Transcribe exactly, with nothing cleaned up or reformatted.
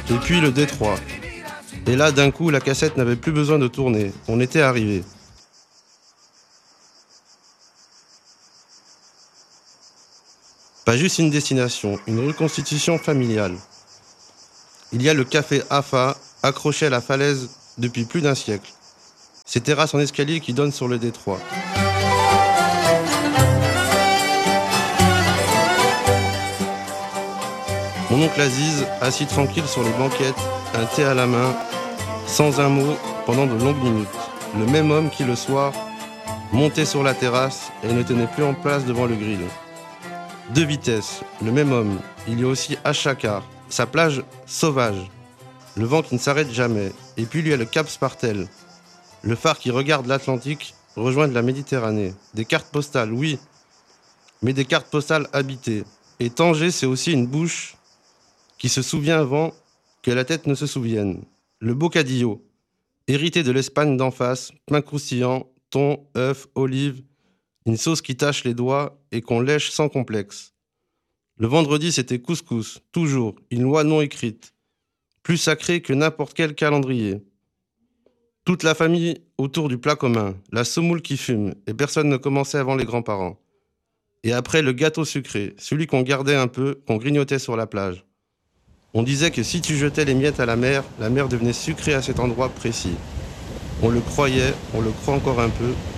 Et puis le Détroit. Et là, d'un coup, la cassette n'avait plus besoin de tourner. On était arrivé. Pas juste une destination, une reconstitution familiale. Il y a le café Afa, accroché à la falaise depuis plus d'un siècle. Ces terrasses en escalier qui donnent sur le Détroit. Mon oncle Aziz, assis tranquille sur les banquettes, un thé à la main, sans un mot, pendant de longues minutes. Le même homme qui, le soir, montait sur la terrasse et ne tenait plus en place devant le grill. Deux vitesses, le même homme. Il y a aussi Achakar, sa plage sauvage. Le vent qui ne s'arrête jamais. Et puis il y a le Cap Spartel, le phare qui regarde l'Atlantique rejoindre la Méditerranée. Des cartes postales, oui, mais des cartes postales habitées. Et Tanger, c'est aussi une bouche qui se souvient avant que la tête ne se souvienne. Le bocadillo, hérité de l'Espagne d'en face, pain croustillant, thon, œufs, olives, une sauce qui tache les doigts et qu'on lèche sans complexe. Le vendredi, c'était couscous, toujours, une loi non écrite, plus sacrée que n'importe quel calendrier. Toute la famille autour du plat commun, la semoule qui fume, et personne ne commençait avant les grands-parents. Et après, le gâteau sucré, celui qu'on gardait un peu, qu'on grignotait sur la plage. On disait que si tu jetais les miettes à la mer, la mer devenait sucrée à cet endroit précis. On le croyait, on le croit encore un peu,